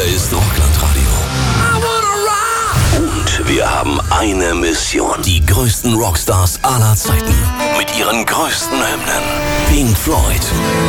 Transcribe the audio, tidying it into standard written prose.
ist Rocklandradio. Und wir haben eine Mission. Die größten Rockstars aller Zeiten. Mit ihren größten Hymnen. Pink Floyd.